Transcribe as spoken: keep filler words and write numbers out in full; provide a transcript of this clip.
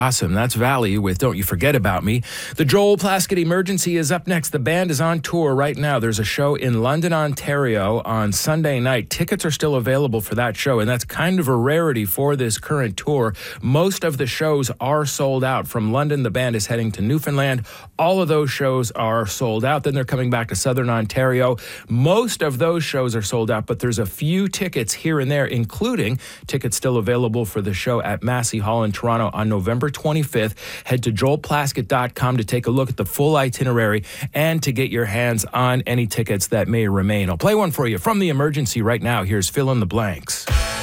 Awesome. That's Valley with Don't You Forget About Me. The Joel Plaskett Emergency is up next. The band is on tour right now. There's a show in London, Ontario on Sunday night. Tickets are still available for that show, and that's kind of a rarity for this current tour. Most of the shows are sold out. From London, the band is heading to Newfoundland. All of those shows are sold out. Then they're coming back to Southern Ontario. Most of those shows are sold out, but there's a few tickets here and there, including tickets still available for the show at Massey Hall in Toronto on November twenty-fifth. Head to joel plaskett dot com to take a look at the full itinerary and to get your hands on any tickets that may remain. I'll play one for you from the Emergency right now. Here's Fill in the Blanks.